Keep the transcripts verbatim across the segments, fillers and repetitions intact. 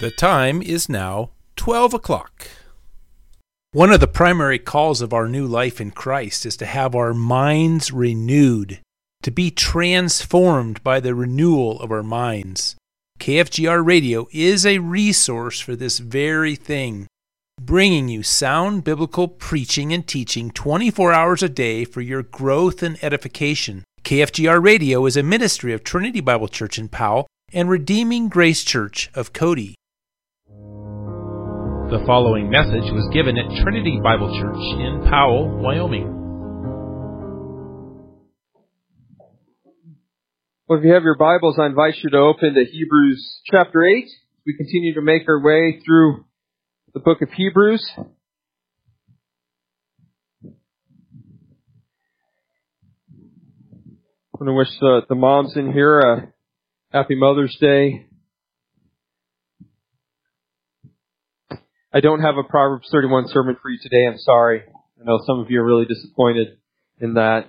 The time is now twelve o'clock. One of the primary calls of our new life in Christ is to have our minds renewed, to be transformed by the renewal of our minds. K F G R Radio is a resource for this very thing, bringing you sound biblical preaching and teaching twenty-four hours a day for your growth and edification. K F G R Radio is a ministry of Trinity Bible Church in Powell and Redeeming Grace Church of Cody. The following message was given at Trinity Bible Church in Powell, Wyoming. Well, if you have your Bibles, I invite you to open to Hebrews chapter eight. We continue to make our way through the book of Hebrews. I want to wish the, the moms in here a happy Mother's Day. I don't have a Proverbs thirty-one sermon for you today. I'm sorry. I know some of you are really disappointed in that.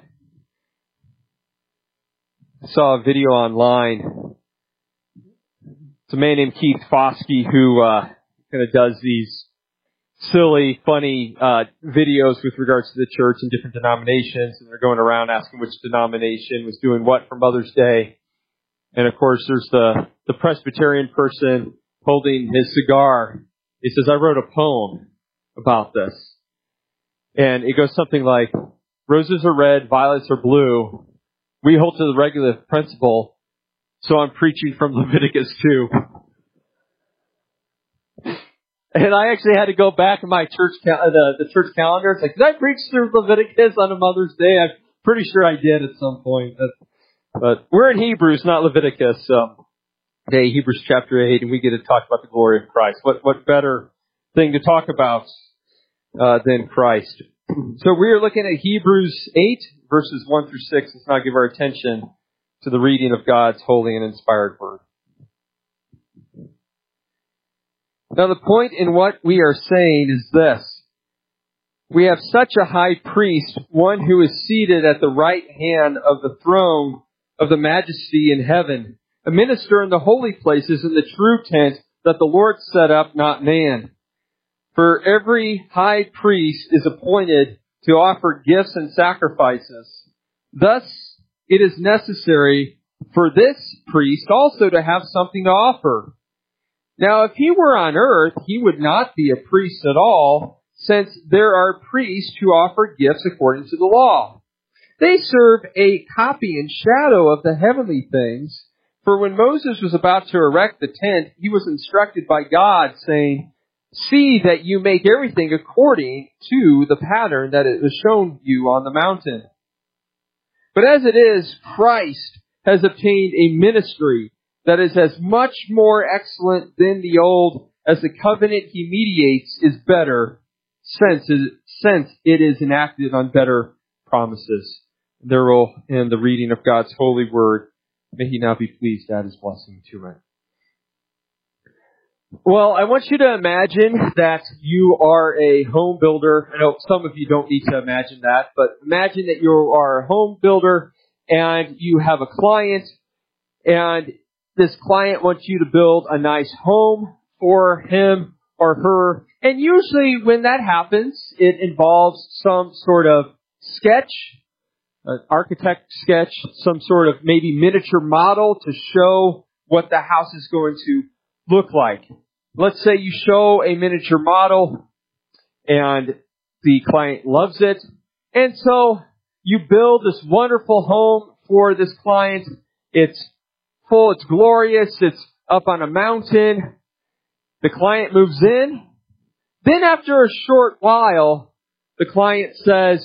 I saw a video online. It's a man named Keith Foskey who uh, kind of does these silly, funny uh, videos with regards to the church and different denominations. And they're going around asking which denomination was doing what for Mother's Day. And of course, there's the, the Presbyterian person holding his cigar. He says, I wrote a poem about this. And it goes something like, roses are red, violets are blue. We hold to the regular principle, so I'm preaching from Leviticus two. And I actually had to go back in my church cal- the, the church calendar. It's like, did I preach through Leviticus on a Mother's Day? I'm pretty sure I did at some point. But, but we're in Hebrews, not Leviticus. Um, Today, Hebrews chapter eight, and we get to talk about the glory of Christ. What what better thing to talk about uh, than Christ? So we are looking at Hebrews eight, verses one through six. Let's now give our attention to the reading of God's holy and inspired word. Now the point in what we are saying is this. We have such a high priest, one who is seated at the right hand of the throne of the majesty in heaven, a minister in the holy places in the true tent that the Lord set up, not man. For every high priest is appointed to offer gifts and sacrifices. Thus, it is necessary for this priest also to have something to offer. Now, if he were on earth, he would not be a priest at all, since there are priests who offer gifts according to the law. They serve a copy and shadow of the heavenly things. For when Moses was about to erect the tent, he was instructed by God, saying, see that you make everything according to the pattern that it was shown you on the mountain. But as it is, Christ has obtained a ministry that is as much more excellent than the old, as the covenant he mediates is better, since it, since it is enacted on better promises. There will end the reading of God's holy word. May he now be pleased to add his blessing to it. Well, I want you to imagine that you are a home builder. I know some of you don't need to imagine that, but imagine that you are a home builder and you have a client, and this client wants you to build a nice home for him or her. And usually when that happens, it involves some sort of sketch, an architect sketch, some sort of maybe miniature model to show what the house is going to look like. Let's say you show a miniature model and the client loves it. And so you build this wonderful home for this client. It's full, it's glorious, it's up on a mountain. The client moves in. Then after a short while, the client says,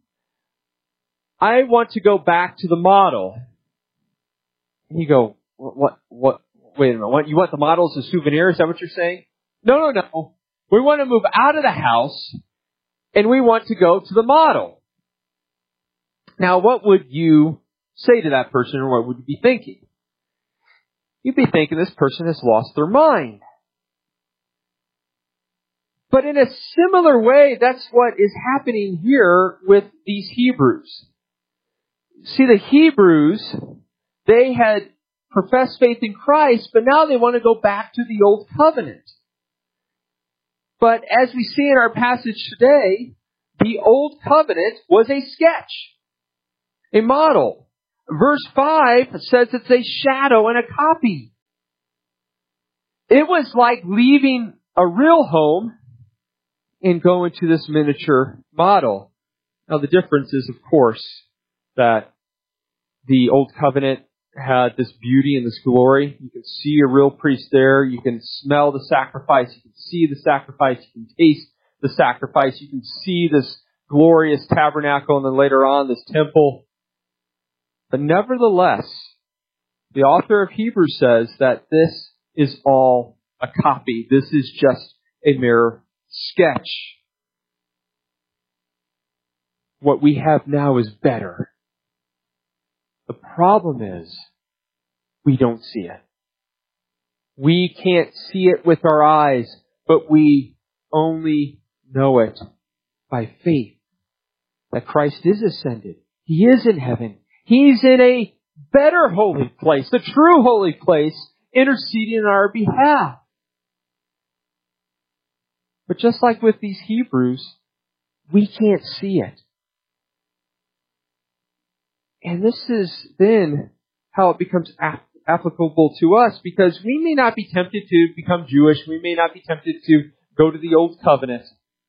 I want to go back to the model. And you go, what, what, wait a minute, what, you want the model as a souvenir? Is that what you're saying? No, no, no. We want to move out of the house and we want to go to the model. Now, what would you say to that person, or what would you be thinking? You'd be thinking this person has lost their mind. But in a similar way, that's what is happening here with these Hebrews. See, the Hebrews, they had profess faith in Christ, but now they want to go back to the old covenant. But as we see in our passage today, the old covenant was a sketch, a model. Verse five says it's a shadow and a copy. It was like leaving a real home and going to this miniature model. Now the difference is, of course, that the old covenant had this beauty and this glory. You can see a real priest there. You can smell the sacrifice. You can see the sacrifice. You can taste the sacrifice. You can see this glorious tabernacle, and then later on this temple. But nevertheless, the author of Hebrews says that this is all a copy. This is just a mere sketch. What we have now is better. The problem is, we don't see it. We can't see it with our eyes, but we only know it by faith. That Christ is ascended. He is in heaven. He's in a better holy place, the true holy place, interceding on our behalf. But just like with these Hebrews, we can't see it. And this is then how it becomes ap- applicable to us, because we may not be tempted to become Jewish. We may not be tempted to go to the Old Covenant.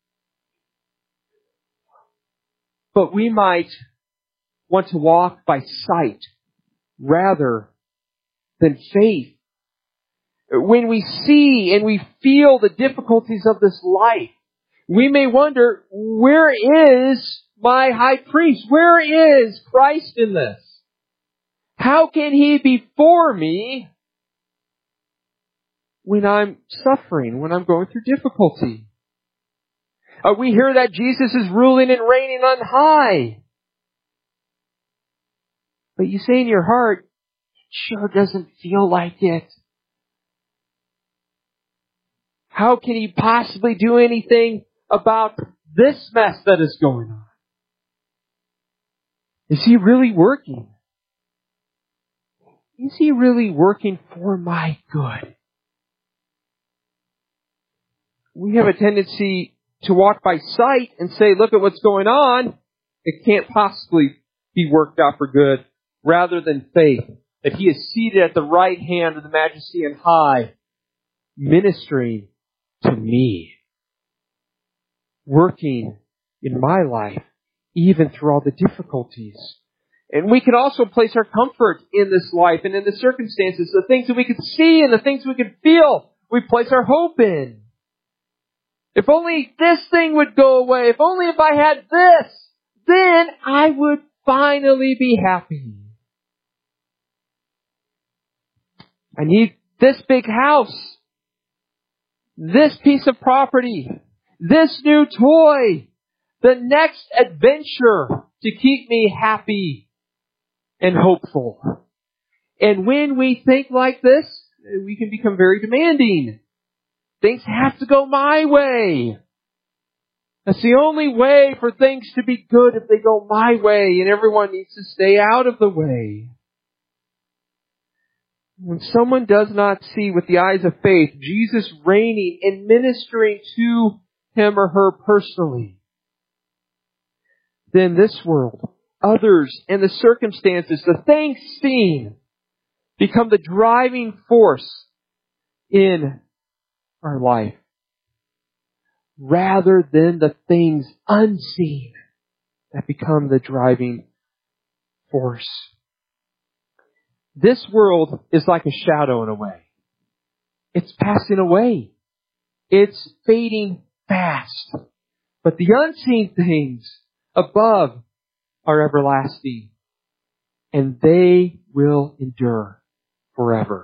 But we might want to walk by sight rather than faith. When we see and we feel the difficulties of this life, we may wonder, where is my high priest? Where is Christ in this? How can He be for me when I'm suffering, when I'm going through difficulty? Uh, we hear that Jesus is ruling and reigning on high. But you say in your heart, it sure doesn't feel like it. How can He possibly do anything about this mess that is going on? Is He really working? Is He really working for my good? We have a tendency to walk by sight and say, look at what's going on. It can't possibly be worked out for good, rather than faith, that He is seated at the right hand of the Majesty on high, ministering to me, working in my life, even through all the difficulties. And we can also place our comfort in this life and in the circumstances, the things that we can see and the things we can feel, we place our hope in. If only this thing would go away, if only if I had this, then I would finally be happy. I need this big house, this piece of property, this new toy, the next adventure to keep me happy and hopeful. And when we think like this, we can become very demanding. Things have to go my way. That's the only way for things to be good, if they go my way, and everyone needs to stay out of the way. When someone does not see with the eyes of faith Jesus reigning and ministering to him or her personally, then this world, others, and the circumstances, the things seen, become the driving force in our life, rather than the things unseen that become the driving force. This world is like a shadow in a way. It's passing away. It's fading fast. But the unseen things above are everlasting, and they will endure forever.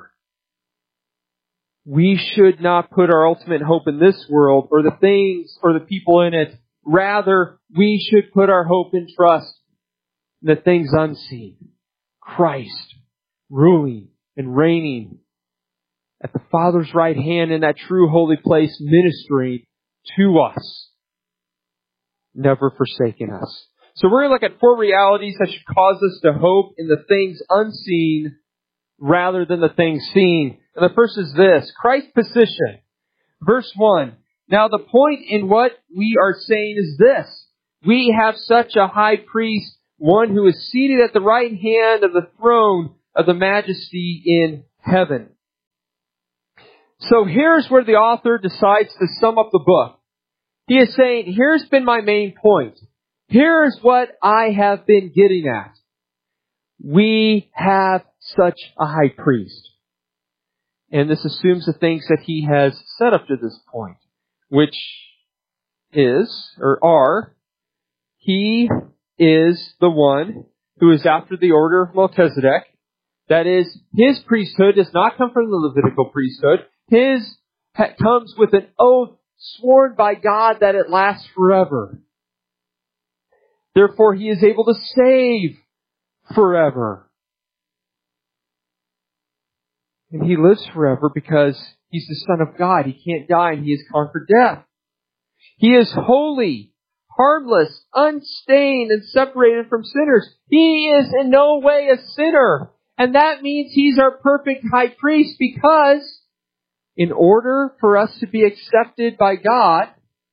We should not put our ultimate hope in this world or the things or the people in it. Rather, we should put our hope and trust in the things unseen. Christ ruling and reigning at the Father's right hand in that true holy place, ministering to us, never forsaking us. So we're going to look at four realities that should cause us to hope in the things unseen rather than the things seen. And the first is this, Christ's position. Verse one, now the point in what we are saying is this. We have such a high priest, one who is seated at the right hand of the throne of the majesty in heaven. So here's where the author decides to sum up the book. He is saying, here's been my main point. Here's what I have been getting at. We have such a high priest. And this assumes the things that he has said up to this point, which is, or are, he is the one who is after the order of Melchizedek. That is, his priesthood does not come from the Levitical priesthood. His comes with an oath sworn by God that it lasts forever. Therefore, he is able to save forever. And he lives forever because he's the Son of God. He can't die and he has conquered death. He is holy, harmless, unstained, and separated from sinners. He is in no way a sinner. And that means he's our perfect high priest because in order for us to be accepted by God,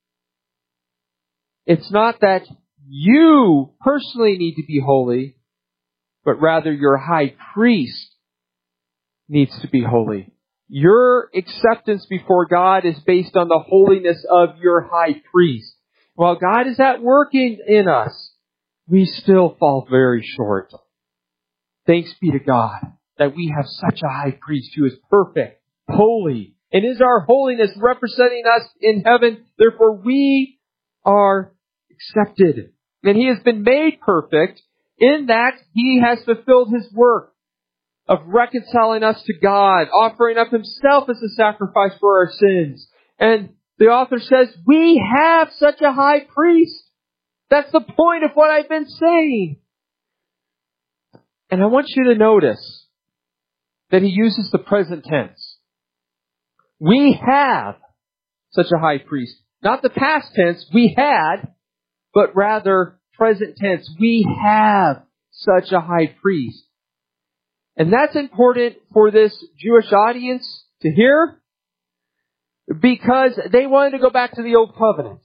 it's not that you personally need to be holy, but rather your high priest needs to be holy. Your acceptance before God is based on the holiness of your high priest. While God is at work in, in us, we still fall very short. Thanks be to God that we have such a high priest who is perfect, holy, and is our holiness representing us in heaven. Therefore, we are accepted. And he has been made perfect in that he has fulfilled his work of reconciling us to God, offering up himself as a sacrifice for our sins. And the author says, we have such a high priest. That's the point of what I've been saying. And I want you to notice that he uses the present tense. We have such a high priest. Not the past tense, we had, but rather present tense. We have such a high priest. And that's important for this Jewish audience to hear because they wanted to go back to the Old Covenant.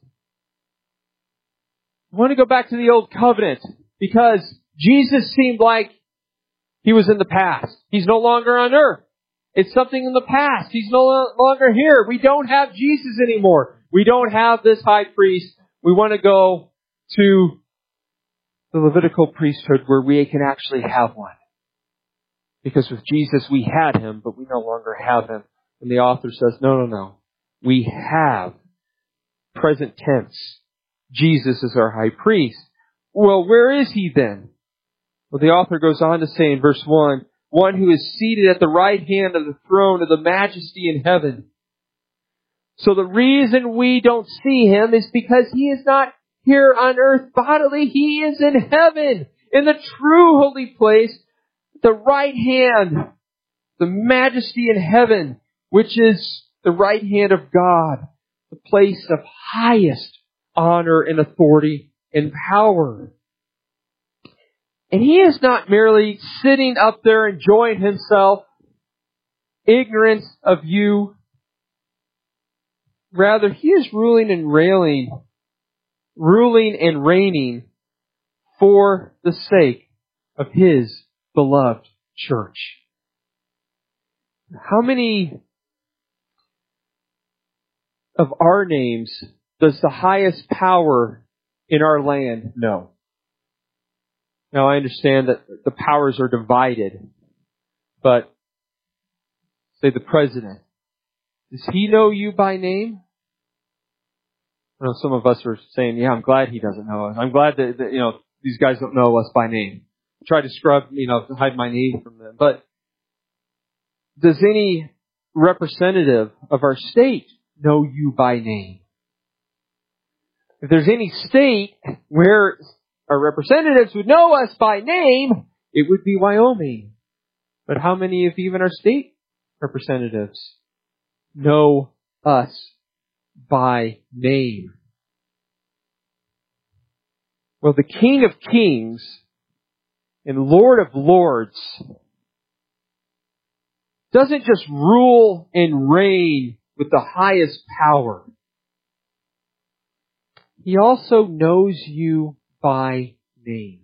They wanted to go back to the Old Covenant because Jesus seemed like he was in the past. He's no longer on earth. It's something in the past. He's no longer here. We don't have Jesus anymore. We don't have this high priest. We want to go to the Levitical priesthood where we can actually have one. Because with Jesus we had him, but we no longer have him. And the author says, no, no, no. We have, present tense, Jesus is our high priest. Well, where is he then? Well, the author goes on to say in verse one, one who is seated at the right hand of the throne of the majesty in heaven. So the reason we don't see him is because he is not here on earth bodily. He is in heaven, in the true holy place, the right hand, the majesty in heaven, which is the right hand of God, the place of highest honor and authority and power. And he is not merely sitting up there enjoying himself, ignorant of you. Rather, he is ruling and railing, ruling and reigning for the sake of his beloved church. How many of our names does the highest power in our land know? Now, I understand that the powers are divided, but say the president. Does he know you by name? I know some of us are saying, yeah, I'm glad he doesn't know us. I'm glad that, that you know, these guys don't know us by name. Try to scrub, you know, to hide my name from them. But does any representative of our state know you by name? If there's any state where our representatives would know us by name, it would be Wyoming. But how many of even our state representatives know us by name? Well, the King of Kings and Lord of Lords doesn't just rule and reign with the highest power. He also knows you by name.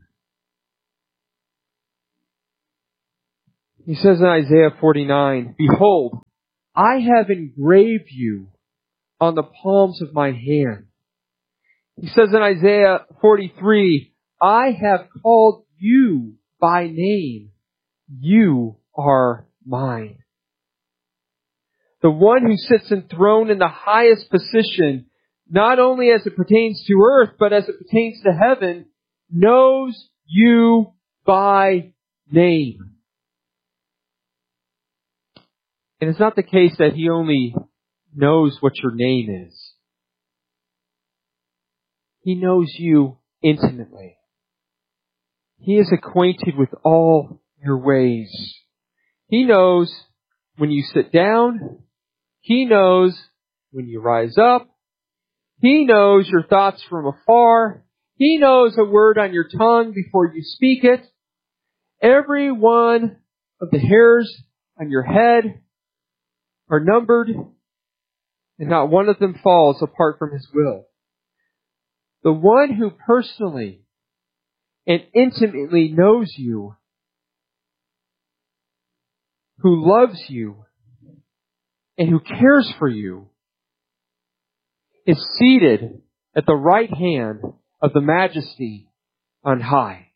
He says in Isaiah forty-nine, "Behold, I have engraved you on the palms of my hand." He says in Isaiah forty-three, "I have called you by name. You are mine." The one who sits enthroned in the highest position, not only as it pertains to earth, but as it pertains to heaven, knows you by name. And it's not the case that He only knows what your name is. He knows you intimately. He is acquainted with all your ways. He knows when you sit down. He knows when you rise up. He knows your thoughts from afar. He knows a word on your tongue before you speak it. Every one of the hairs on your head are numbered, and not one of them falls apart from His will. The one who personally and intimately knows you, who loves you, and who cares for you, is seated at the right hand of the Majesty on high.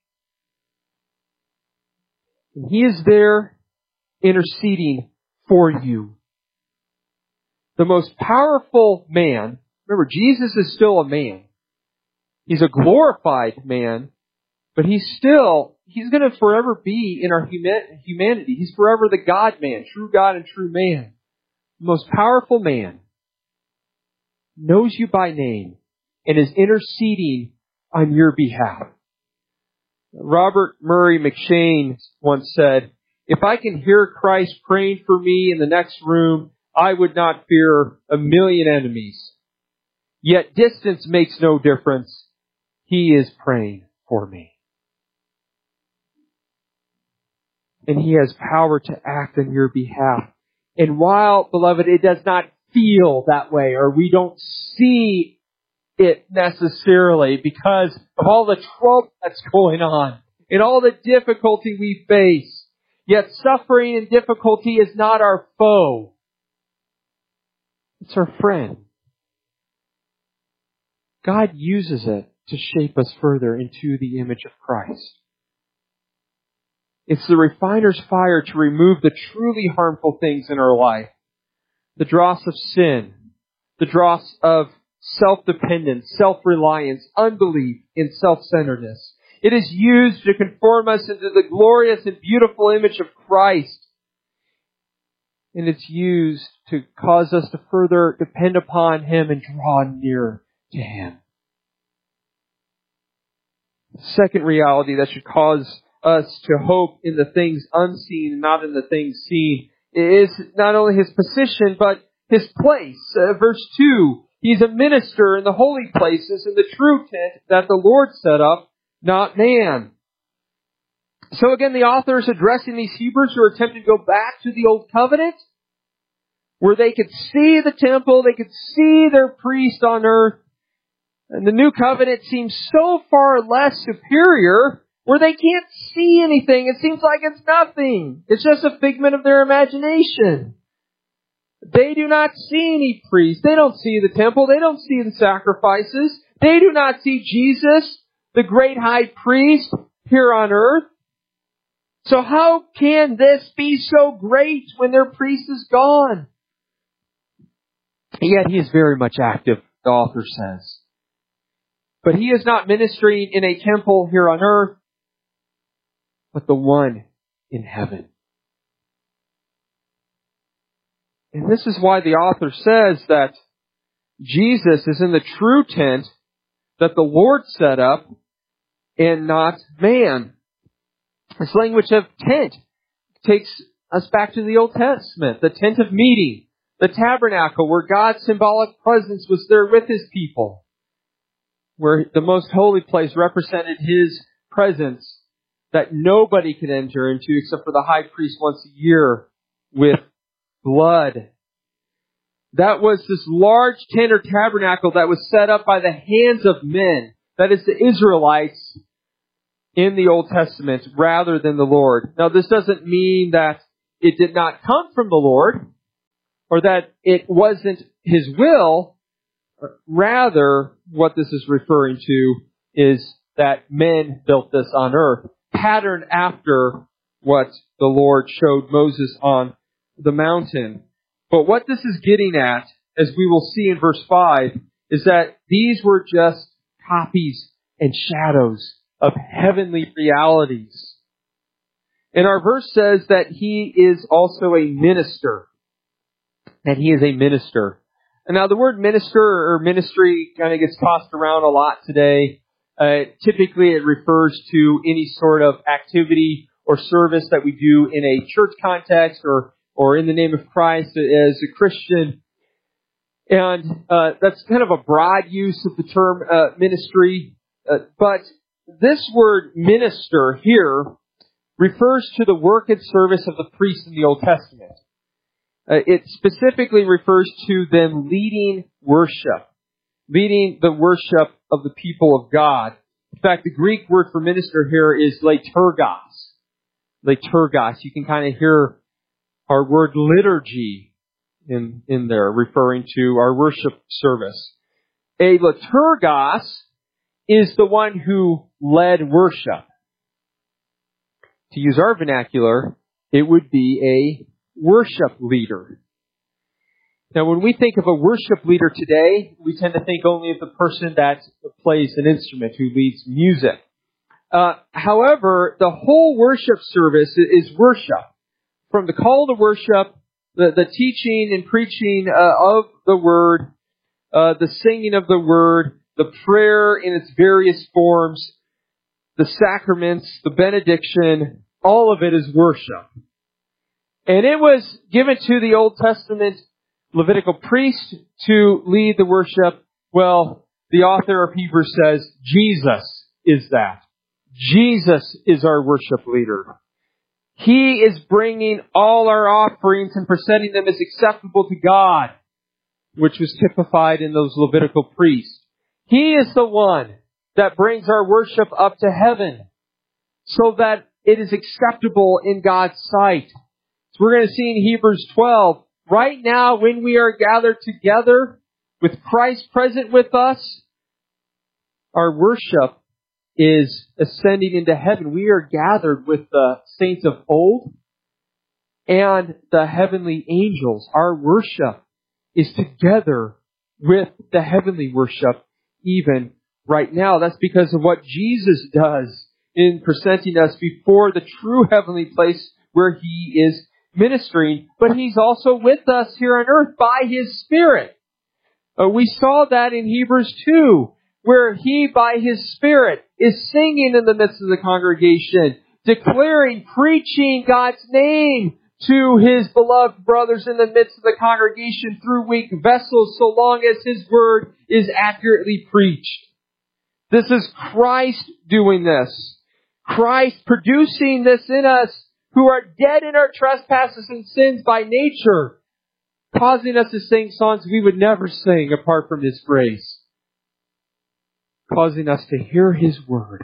And He is there interceding for you. The most powerful man, remember, Jesus is still a man. He's a glorified man, but he's still, he's going to forever be in our humanity. He's forever the God-man, true God and true man. The most powerful man knows you by name and is interceding on your behalf. Robert Murray McShane once said, "If I can hear Christ praying for me in the next room, I would not fear a million enemies. Yet distance makes no difference. He is praying for me." And He has power to act on your behalf. And while, beloved, it does not feel that way, or we don't see it necessarily because of all the trouble that's going on and all the difficulty we face, yet suffering and difficulty is not our foe. It's our friend. God uses it to shape us further into the image of Christ. It's the refiner's fire to remove the truly harmful things in our life. The dross of sin, the dross of self-dependence, self-reliance, unbelief, and self-centeredness. It is used to conform us into the glorious and beautiful image of Christ. And it's used to cause us to further depend upon Him and draw near to Him. The second reality that should cause us to hope in the things unseen and not in the things seen is not only His position, but His place. Uh, verse two, He's a minister in the holy places in the true tent that the Lord set up, not man. So again, the author is addressing these Hebrews who are tempted to go back to the Old Covenant, where they could see the temple, they could see their priest on earth. And the New Covenant seems so far less superior, where they can't see anything. It seems like it's nothing. It's just a figment of their imagination. They do not see any priest. They don't see the temple. They don't see the sacrifices. They do not see Jesus, the great high priest, here on earth. So how can this be so great when their priest is gone? Yet He is very much active, the author says. But He is not ministering in a temple here on earth, but the one in heaven. And this is why the author says that Jesus is in the true tent that the Lord set up and not man. This language of tent takes us back to the Old Testament, the tent of meeting, the tabernacle where God's symbolic presence was there with His people, where the most holy place represented His presence that nobody could enter into except for the high priest once a year. with blood. That was this large tent or tabernacle that was set up by the hands of men. That is the Israelites in the Old Testament rather than the Lord. Now, this doesn't mean that it did not come from the Lord or that it wasn't His will. Rather, what this is referring to is that men built this on earth, patterned after what the Lord showed Moses on the mountain. But what this is getting at, as we will see in verse five, is that these were just copies and shadows of heavenly realities. And our verse says that He is also a minister. That He is a minister. And now the word minister or ministry kind of gets tossed around a lot today. Uh, typically it refers to any sort of activity or service that we do in a church context or, or in the name of Christ as a Christian. And uh, that's kind of a broad use of the term uh, ministry. Uh, but this word minister here refers to the work and service of the priests in the Old Testament. Uh, it specifically refers to them leading worship, leading the worship of the people of God. In fact, the Greek word for minister here is liturgos. Liturgos. You can kind of hear our word liturgy in, in there, referring to our worship service. A liturgos is the one who led worship. To use our vernacular, it would be a worship leader. Now, when we think of a worship leader today, we tend to think only of the person that plays an instrument, who leads music. Uh, however, the whole worship service is worship. From the call to worship, the, the teaching and preaching uh, of the Word, uh, the singing of the Word, the prayer in its various forms, the sacraments, the benediction, all of it is worship. And it was given to the Old Testament Levitical priest to lead the worship. Well, the author of Hebrews says Jesus is that. Jesus is our worship leader. He is bringing all our offerings and presenting them as acceptable to God, which was typified in those Levitical priests. He is the one that brings our worship up to heaven so that it is acceptable in God's sight. So we're going to see in Hebrews twelve, right now when we are gathered together with Christ present with us, our worship is ascending into heaven. We are gathered with the saints of old and the heavenly angels. Our worship is together with the heavenly worship even right now. That's because of what Jesus does in presenting us before the true heavenly place where He is ministering. But He's also with us here on earth by His Spirit. Uh, we saw that in Hebrews two, where He, by His Spirit, is singing in the midst of the congregation, declaring, preaching God's name to His beloved brothers in the midst of the congregation through weak vessels, so long as His word is accurately preached. This is Christ doing this. Christ producing this in us, who are dead in our trespasses and sins by nature, causing us to sing songs we would never sing apart from His grace. Causing us to hear His word.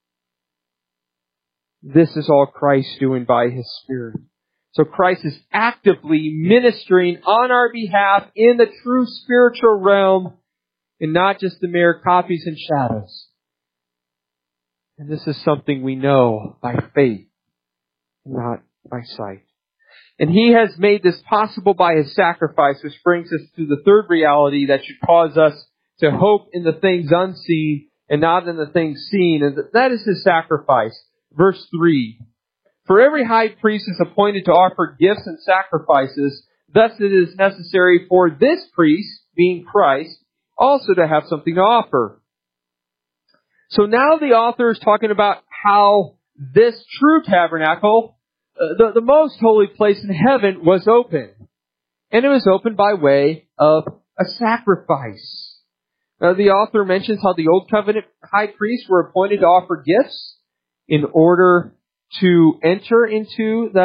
This is all Christ doing by His Spirit. So Christ is actively ministering on our behalf in the true spiritual realm and not just the mere copies and shadows. And this is something we know by faith, not by sight. And He has made this possible by His sacrifice, which brings us to the third reality that should cause us to hope in the things unseen and not in the things seen. And that is His sacrifice. Verse three. For every high priest is appointed to offer gifts and sacrifices. Thus it is necessary for this priest, being Christ, also to have something to offer. So now the author is talking about how this true tabernacle, uh, the, the most holy place in heaven, was open. And it was opened by way of a sacrifice. Uh, the author mentions how the Old Covenant high priests were appointed to offer gifts in order to enter into that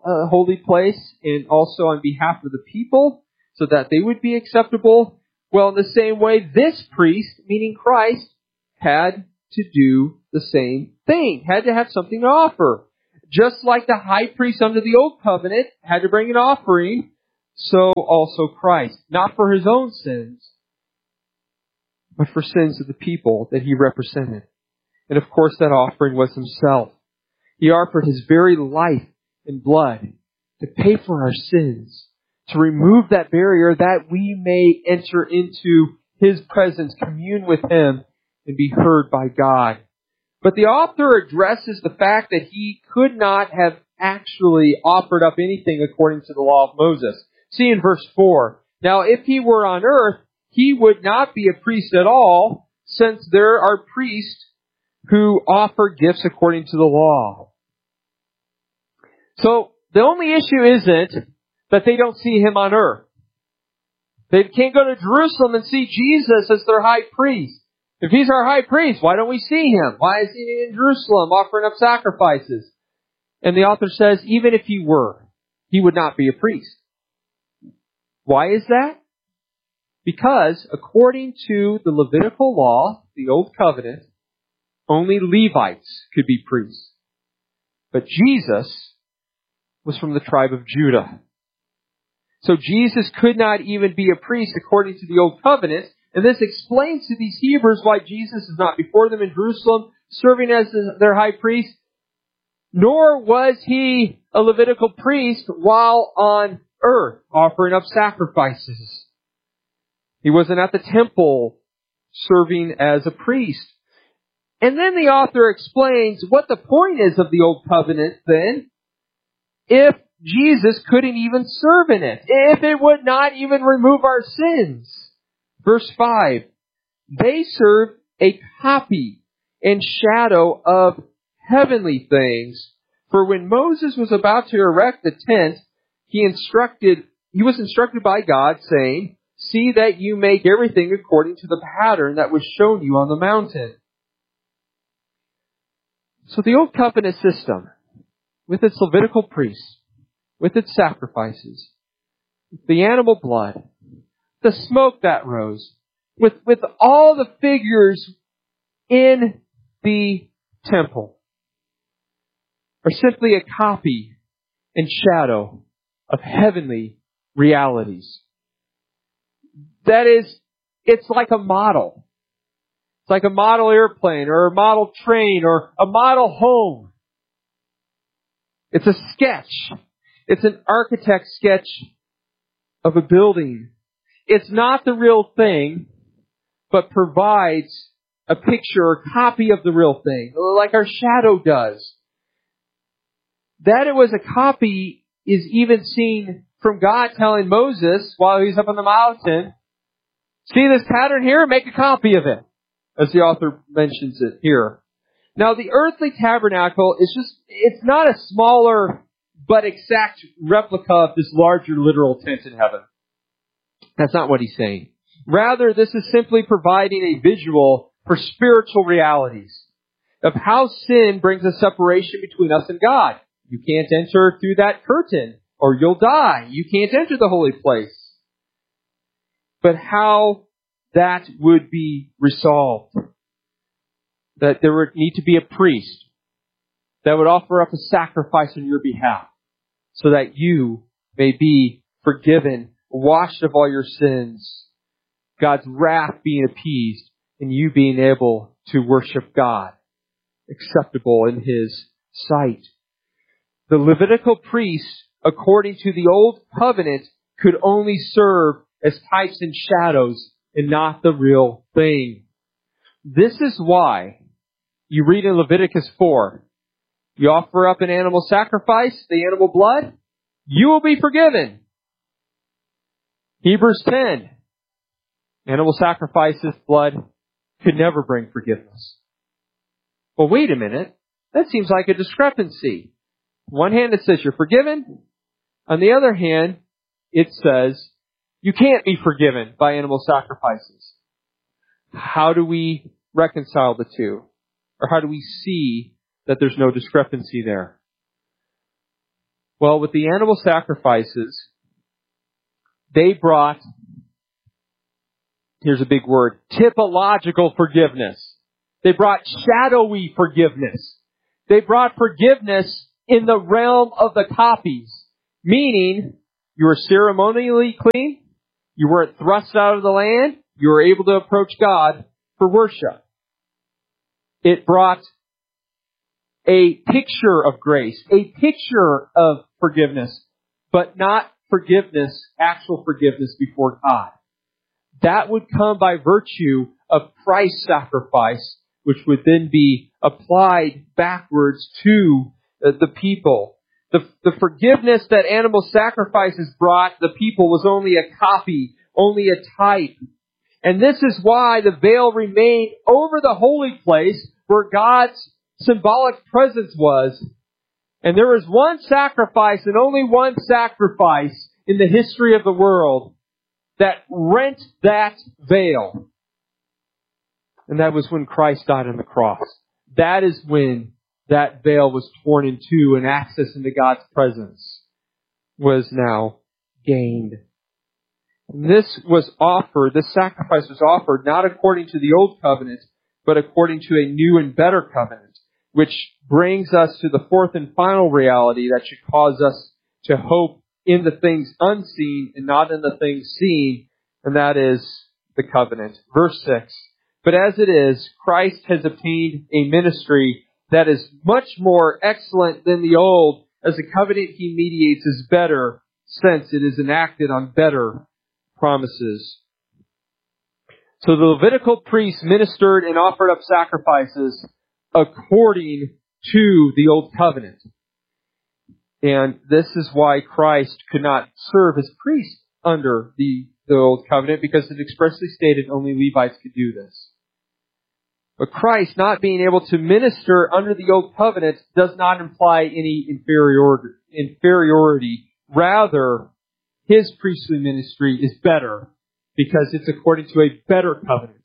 uh, holy place and also on behalf of the people so that they would be acceptable. Well, in the same way, this priest, meaning Christ, had to do the same thing, had to have something to offer. Just like the high priest under the old covenant had to bring an offering, so also Christ. Not for his own sins, but for sins of the people that he represented. And of course, that offering was himself. He offered his very life and blood to pay for our sins, to remove that barrier that we may enter into his presence, commune with him, and be heard by God. But the author addresses the fact that he could not have actually offered up anything according to the law of Moses. See in verse four. Now, if he were on earth, he would not be a priest at all, since there are priests who offer gifts according to the law. So, the only issue isn't that they don't see him on earth. They can't go to Jerusalem and see Jesus as their high priest. If he's our high priest, why don't we see him? Why is he in Jerusalem offering up sacrifices? And the author says, even if he were, he would not be a priest. Why is that? Because according to the Levitical law, the Old Covenant, only Levites could be priests. But Jesus was from the tribe of Judah. So Jesus could not even be a priest according to the Old Covenant. And this explains to these Hebrews why Jesus is not before them in Jerusalem, serving as their high priest. Nor was he a Levitical priest while on earth, offering up sacrifices. He wasn't at the temple serving as a priest. And then the author explains what the point is of the Old Covenant then, if Jesus couldn't even serve in it, if it would not even remove our sins. Verse five, they serve a copy and shadow of heavenly things. For when Moses was about to erect the tent, he instructed, he was instructed by God, saying, see that you make everything according to the pattern that was shown you on the mountain. So the Old Covenant system, with its Levitical priests, with its sacrifices, the animal blood, the smoke that rose, with, with all the figures in the temple, are simply a copy and shadow of heavenly realities. That is, it's like a model. It's like a model airplane or a model train or a model home. It's a sketch. It's an architect's sketch of a building. It's not the real thing, but provides a picture or copy of the real thing, like our shadow does. That it was a copy is even seen from God telling Moses while he's up on the mountain, see this pattern here? Make a copy of it, as the author mentions it here. Now, the earthly tabernacle is just, it's not a smaller but exact replica of this larger literal tent in heaven. That's not what he's saying. Rather, this is simply providing a visual for spiritual realities of how sin brings a separation between us and God. You can't enter through that curtain or you'll die. You can't enter the holy place. But how that would be resolved. That there would need to be a priest that would offer up a sacrifice on your behalf so that you may be forgiven, washed of all your sins, God's wrath being appeased, and you being able to worship God, acceptable in His sight. The Levitical priests, according to the Old Covenant, could only serve as types and shadows and not the real thing. This is why you read in Leviticus four, you offer up an animal sacrifice, the animal blood, you will be forgiven. Hebrews ten, animal sacrifices, blood, could never bring forgiveness. Well, wait a minute. That seems like a discrepancy. On one hand, it says you're forgiven. On the other hand, it says you can't be forgiven by animal sacrifices. How do we reconcile the two? Or how do we see that there's no discrepancy there? Well, with the animal sacrifices, they brought, here's a big word, typological forgiveness. They brought shadowy forgiveness. They brought forgiveness in the realm of the copies, meaning you were ceremonially clean, you weren't thrust out of the land, you were able to approach God for worship. It brought a picture of grace, a picture of forgiveness, but not forgiveness, actual forgiveness before God. That would come by virtue of Christ's sacrifice, which would then be applied backwards to the people. The, the forgiveness that animal sacrifices brought the people was only a copy, only a type. And this is why the veil remained over the holy place where God's symbolic presence was. And there was one sacrifice and only one sacrifice in the history of the world that rent that veil. And that was when Christ died on the cross. That is when that veil was torn in two and access into God's presence was now gained. And this was offered, this sacrifice was offered not according to the old covenant, but according to a new and better covenant, which brings us to the fourth and final reality that should cause us to hope in the things unseen and not in the things seen, and that is the covenant. Verse six. But as it is, Christ has obtained a ministry that is much more excellent than the old, as the covenant he mediates is better, since it is enacted on better promises. So the Levitical priests ministered and offered up sacrifices according to the old covenant. And this is why Christ could not serve as priest under the, the old covenant, because it expressly stated only Levites could do this. But Christ not being able to minister under the old covenant does not imply any inferiority. inferiority. Rather, his priestly ministry is better because it's according to a better covenant.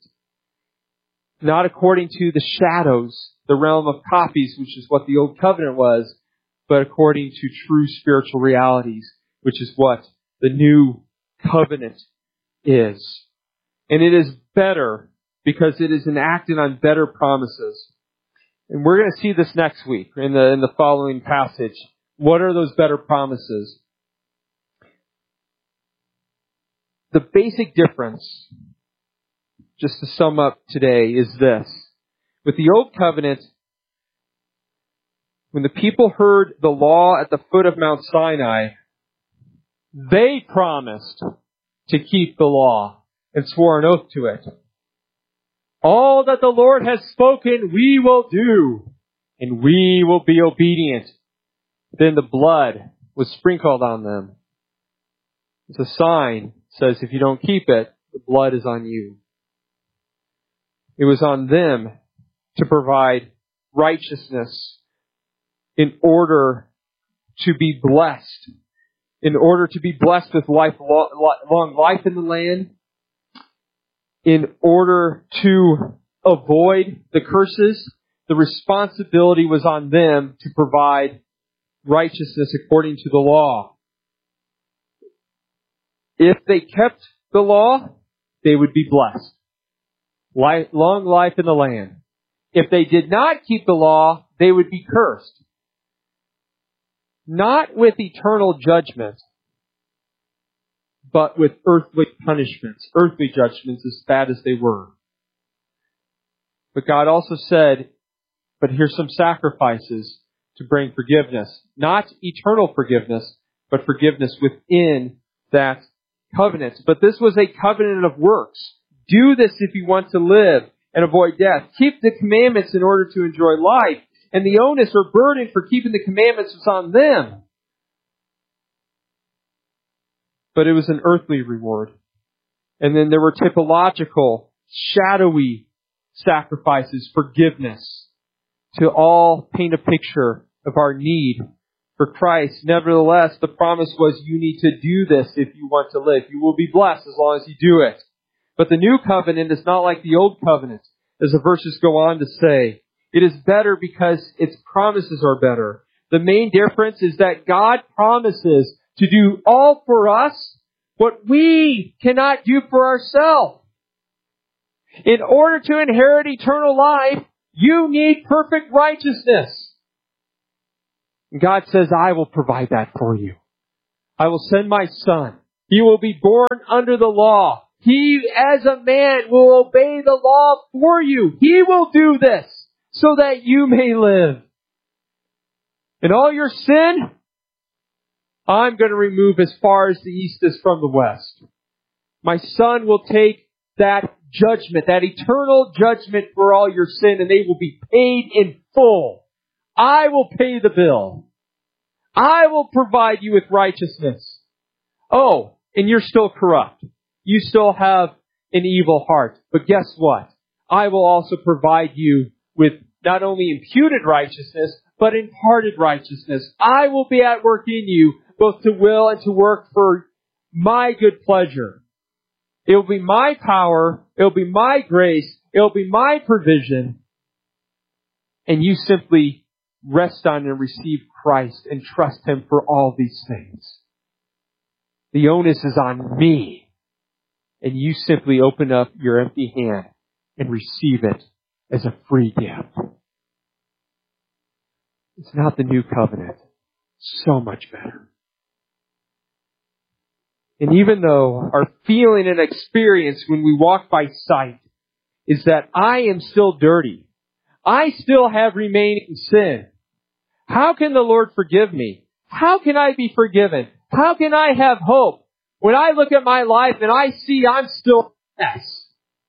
Not according to the shadows, the realm of copies, which is what the old covenant was, but according to true spiritual realities, which is what the new covenant is. And it is better because it is enacted on better promises. And we're going to see this next week in the in the following passage. What are those better promises? The basic difference, just to sum up today, is this. With the old covenant, when the people heard the law at the foot of Mount Sinai, they promised to keep the law and swore an oath to it. All that the Lord has spoken, we will do, and we will be obedient. Then the blood was sprinkled on them. It's a sign, says if you don't keep it, the blood is on you. It was on them to provide righteousness in order to be blessed, in order to be blessed with life, long life in the land, in order to avoid the curses. The responsibility was on them to provide righteousness according to the law. If they kept the law, they would be blessed. Life, long life in the land. If they did not keep the law, they would be cursed. Not with eternal judgment, but with earthly punishments, earthly judgments as bad as they were. But God also said, but here's some sacrifices to bring forgiveness. Not eternal forgiveness, but forgiveness within that covenant. But this was a covenant of works. Do this if you want to live and avoid death. Keep the commandments in order to enjoy life. And the onus or burden for keeping the commandments was on them. But it was an earthly reward. And then there were typological, shadowy sacrifices, forgiveness, to all paint a picture of our need for Christ. Nevertheless, the promise was you need to do this if you want to live. You will be blessed as long as you do it. But the new covenant is not like the old covenant, as the verses go on to say. It is better because its promises are better. The main difference is that God promises to do all for us what we cannot do for ourselves. In order to inherit eternal life, you need perfect righteousness. And God says, I will provide that for you. I will send my Son. He will be born under the law. He, as a man, will obey the law for you. He will do this so that you may live. And all your sin, I'm going to remove as far as the east is from the west. My Son will take that judgment, that eternal judgment for all your sin, and they will be paid in full. I will pay the bill. I will provide you with righteousness. Oh, and you're still corrupt. You still have an evil heart. But guess what? I will also provide you with not only imputed righteousness, but imparted righteousness. I will be at work in you, both to will and to work for my good pleasure. It will be my power. It will be my grace. It will be my provision. And you simply rest on and receive Christ and trust Him for all these things. The onus is on me. And you simply open up your empty hand and receive it as a free gift. It's not the new covenant. So much better. And even though our feeling and experience when we walk by sight is that I am still dirty, I still have remaining sin, how can the Lord forgive me? How can I be forgiven? How can I have hope when I look at my life and I see I'm still a mess?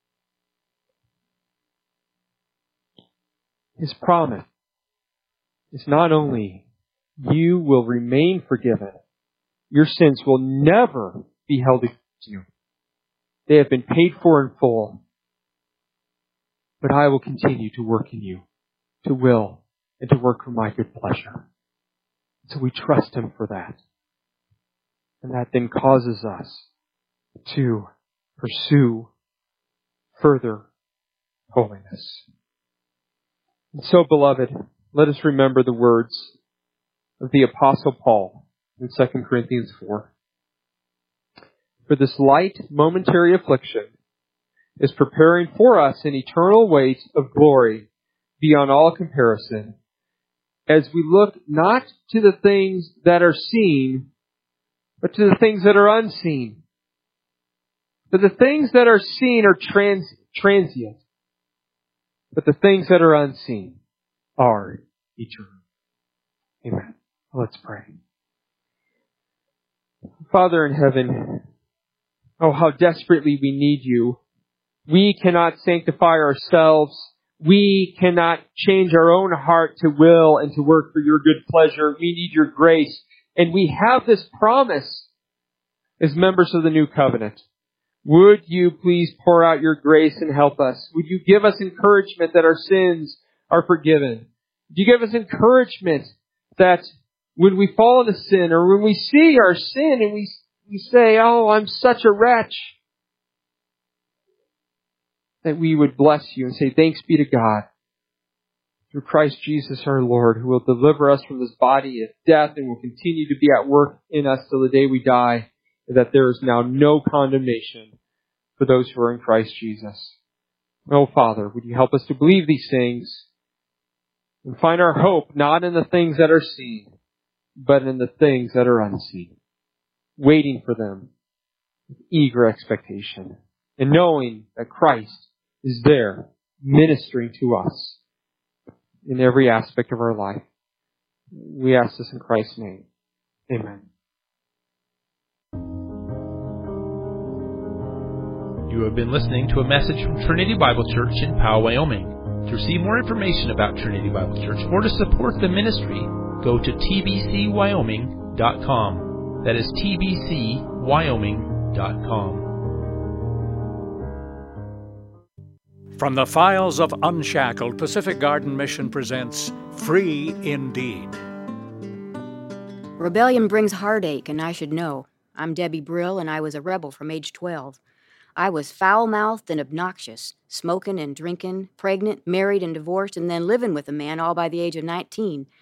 His promise is not only you will remain forgiven, your sins will never be held against you. They have been paid for in full. But I will continue to work in you, to will, and to work for my good pleasure. So we trust Him for that. And that then causes us to pursue further holiness. And so, beloved, let us remember the words of the Apostle Paul in Second Corinthians four. For this light, momentary affliction is preparing for us an eternal weight of glory beyond all comparison, as we look not to the things that are seen, but to the things that are unseen. For the things that are seen are trans, transient, but the things that are unseen are eternal. Amen. Let's pray. Father in heaven, oh, how desperately we need you. We cannot sanctify ourselves. We cannot change our own heart to will and to work for your good pleasure. We need your grace. And we have this promise as members of the new covenant. Would you please pour out your grace and help us? Would you give us encouragement that our sins are forgiven? Would you give us encouragement that when we fall into sin or when we see our sin and we, we say, oh, I'm such a wretch, that we would bless you and say, thanks be to God through Christ Jesus our Lord, who will deliver us from this body of death and will continue to be at work in us till the day we die, and that there is now no condemnation for those who are in Christ Jesus. Oh, Father, would you help us to believe these things and find our hope not in the things that are seen, but in the things that are unseen, waiting for them with eager expectation and knowing that Christ is there ministering to us in every aspect of our life. We ask this in Christ's name. Amen. You have been listening to a message from Trinity Bible Church in Powell, Wyoming. To receive more information about Trinity Bible Church or to support the ministry, go to t b c wyoming dot com. That is t b c wyoming dot com. From the files of Unshackled, Pacific Garden Mission presents Free Indeed. Rebellion brings heartache, and I should know. I'm Debbie Brill, and I was a rebel from age twelve. I was foul-mouthed and obnoxious, smoking and drinking, pregnant, married and divorced, and then living with a man all by the age of nineteen.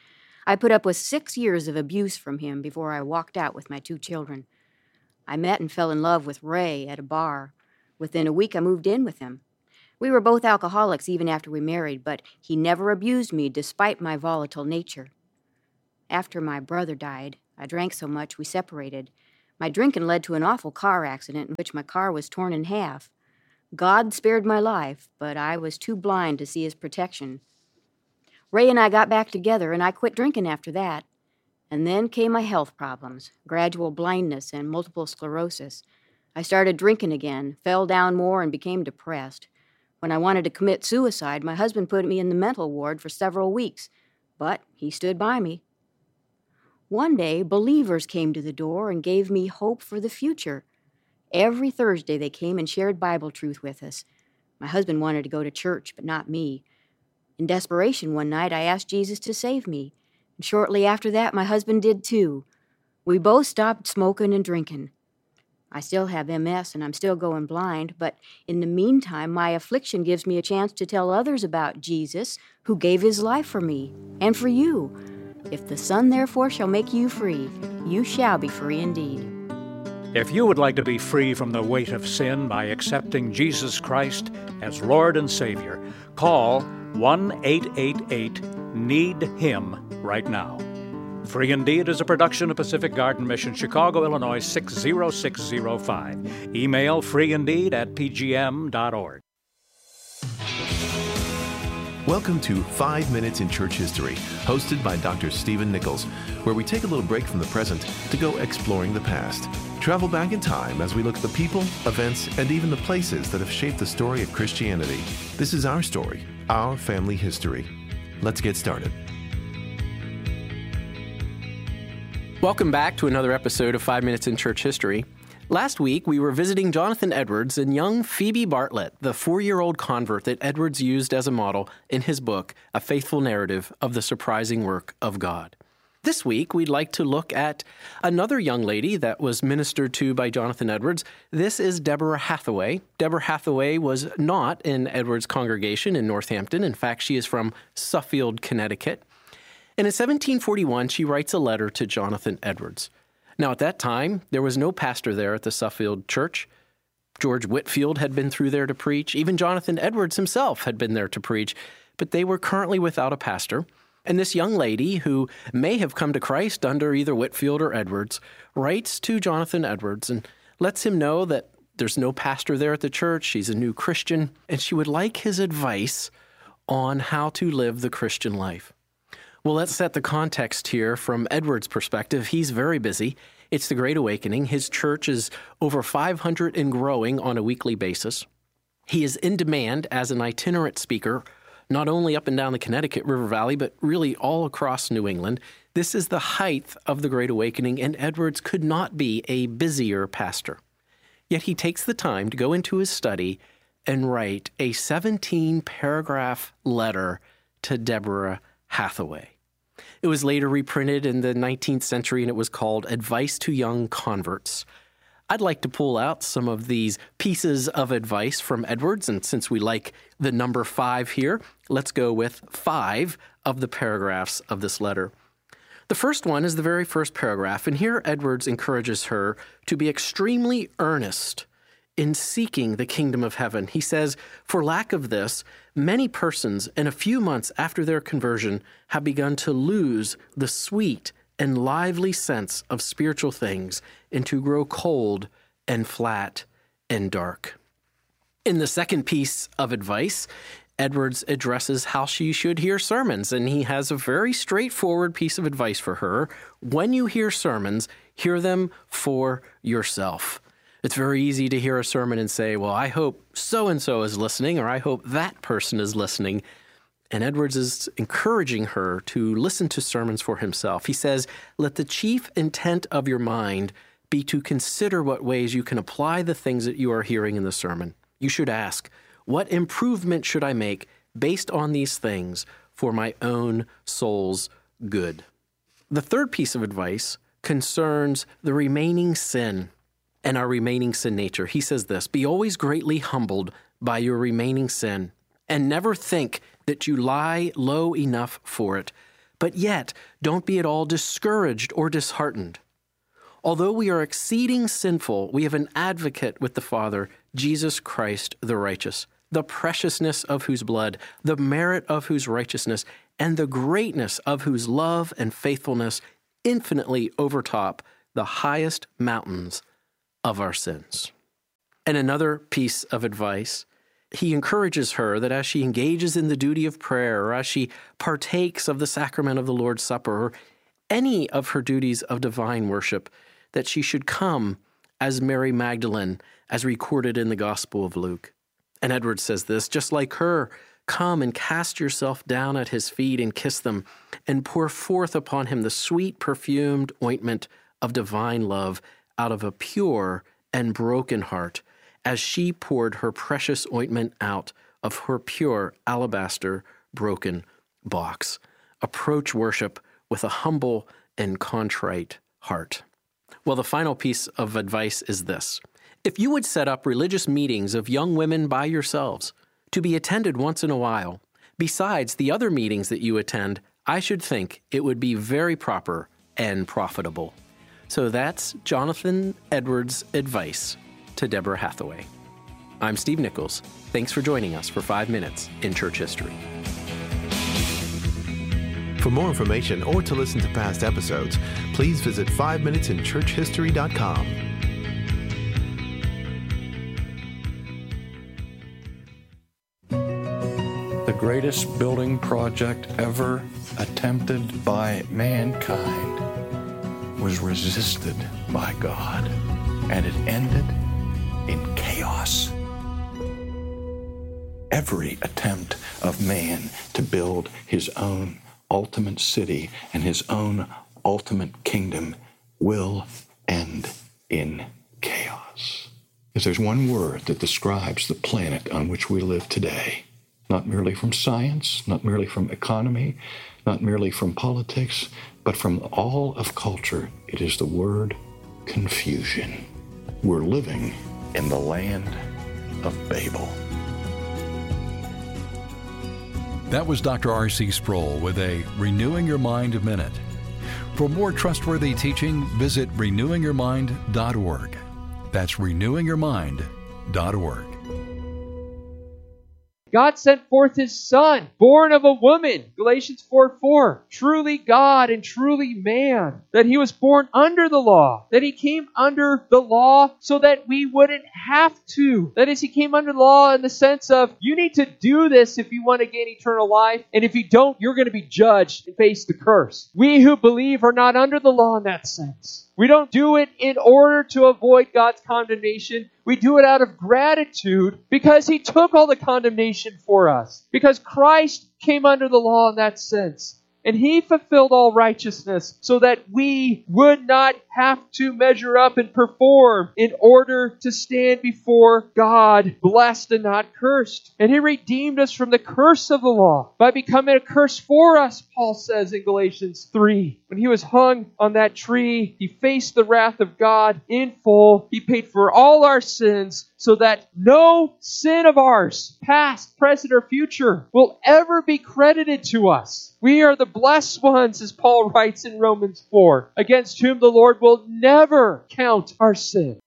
I put up with six years of abuse from him before I walked out with my two children. I met and fell in love with Ray at a bar. Within a week, I moved in with him. We were both alcoholics even after we married, but he never abused me despite my volatile nature. After my brother died, I drank so much we separated. My drinking led to an awful car accident in which my car was torn in half. God spared my life, but I was too blind to see his protection. Ray and I got back together, and I quit drinking after that. And then came my health problems, gradual blindness and multiple sclerosis. I started drinking again, fell down more, and became depressed. When I wanted to commit suicide, my husband put me in the mental ward for several weeks, but he stood by me. One day, believers came to the door and gave me hope for the future. Every Thursday, they came and shared Bible truth with us. My husband wanted to go to church, but not me. In desperation, one night, I asked Jesus to save me. And shortly after that, my husband did too. We both stopped smoking and drinking. I still have M S and I'm still going blind, but in the meantime, my affliction gives me a chance to tell others about Jesus, who gave his life for me and for you. If the Son therefore shall make you free, you shall be free indeed. If you would like to be free from the weight of sin by accepting Jesus Christ as Lord and Savior, call one eight eight eight, need him right now. Free Indeed is a production of Pacific Garden Mission, Chicago, Illinois six zero six zero five. Email freeindeed at p g m dot org. Welcome to Five Minutes in Church History, hosted by Doctor Stephen Nichols, where we take a little break from the present to go exploring the past. Travel back in time as we look at the people, events, and even the places that have shaped the story of Christianity. This is our story, our family history. Let's get started. Welcome back to another episode of Five Minutes in Church History. Last week, we were visiting Jonathan Edwards and young Phoebe Bartlett, the four-year-old convert that Edwards used as a model in his book, A Faithful Narrative of the Surprising Work of God. This week, we'd like to look at another young lady that was ministered to by Jonathan Edwards. This is Deborah Hathaway. Deborah Hathaway was not in Edwards' congregation in Northampton. In fact, she is from Suffield, Connecticut. And in seventeen forty-one, she writes a letter to Jonathan Edwards. Now, at that time, there was no pastor there at the Suffield Church. George Whitefield had been through there to preach. Even Jonathan Edwards himself had been there to preach. But they were currently without a pastor. And this young lady, who may have come to Christ under either Whitefield or Edwards, writes to Jonathan Edwards and lets him know that there's no pastor there at the church. She's a new Christian, and she would like his advice on how to live the Christian life. Well, let's set the context here from Edwards' perspective. He's very busy. It's the Great Awakening. His church is over five hundred and growing on a weekly basis. He is in demand as an itinerant speaker, not only up and down the Connecticut River Valley, but really all across New England. This is the height of the Great Awakening, and Edwards could not be a busier pastor. Yet he takes the time to go into his study and write a seventeen-paragraph letter to Deborah Hathaway. It was later reprinted in the nineteenth century, and it was called Advice to Young Converts. I'd like to pull out some of these pieces of advice from Edwards, and since we like the number five here, let's go with five of the paragraphs of this letter. The first one is the very first paragraph, and here Edwards encourages her to be extremely earnest in seeking the kingdom of heaven. He says, "For lack of this, many persons in a few months after their conversion have begun to lose the sweet and lively sense of spiritual things and to grow cold and flat and dark." In the second piece of advice, Edwards addresses how she should hear sermons, and he has a very straightforward piece of advice for her. When you hear sermons, hear them for yourself. It's very easy to hear a sermon and say, well, I hope so-and-so is listening, or I hope that person is listening. And Edwards is encouraging her to listen to sermons for himself. He says, let the chief intent of your mind be to consider what ways you can apply the things that you are hearing in the sermon. You should ask, what improvement should I make based on these things for my own soul's good? The third piece of advice concerns the remaining sin and our remaining sin nature. He says this, be always greatly humbled by your remaining sin, and never think that you lie low enough for it, But yet, don't be at all discouraged or disheartened. Although we are exceeding sinful, we have an advocate with the Father, Jesus Christ the righteous, the preciousness of whose blood, the merit of whose righteousness, and the greatness of whose love and faithfulness infinitely overtop the highest mountains of our sins. And another piece of advice, he encourages her that as she engages in the duty of prayer, or as she partakes of the sacrament of the Lord's Supper, or any of her duties of divine worship, that she should come as Mary Magdalene, as recorded in the Gospel of Luke. And Edwards says this, just like her, come and cast yourself down at his feet and kiss them, and pour forth upon him the sweet perfumed ointment of divine love out of a pure and broken heart, as she poured her precious ointment out of her pure alabaster broken box. Approach worship with a humble and contrite heart. Well, the final piece of advice is this. If you would set up religious meetings of young women by yourselves to be attended once in a while, besides the other meetings that you attend, I should think it would be very proper and profitable. So that's Jonathan Edwards' advice to Deborah Hathaway. I'm Steve Nichols. Thanks for joining us for five minutes in Church History. For more information or to listen to past episodes, please visit five minutes in church history dot com. The greatest building project ever attempted by mankind was resisted by God, and it ended in chaos. Every attempt of man to build his own ultimate city and his own ultimate kingdom will end in chaos. If there's one word that describes the planet on which we live today, not merely from science, not merely from economy, not merely from politics, but from all of culture, it is the word confusion. We're living in the land of Babel. That was Doctor R C Sproul with a Renewing Your Mind Minute. For more trustworthy teaching, visit renewing your mind dot org. That's renewing your mind dot org. God sent forth his Son, born of a woman, Galatians four four, truly God and truly man, that he was born under the law, that he came under the law so that we wouldn't have to. That is, he came under the law in the sense of, you need to do this if you want to gain eternal life, and if you don't, you're going to be judged and face the curse. We who believe are not under the law in that sense. We don't do it in order to avoid God's condemnation. We do it out of gratitude because he took all the condemnation for us. Because Christ came under the law in that sense. And he fulfilled all righteousness so that we would not have to measure up and perform in order to stand before God, blessed and not cursed. And he redeemed us from the curse of the law by becoming a curse for us, Paul says in Galatians three. When he was hung on that tree, he faced the wrath of God in full. He paid for all our sins so that no sin of ours, past, present, or future, will ever be credited to us. We are the blessed ones, as Paul writes in Romans four, against whom the Lord will never count our sin.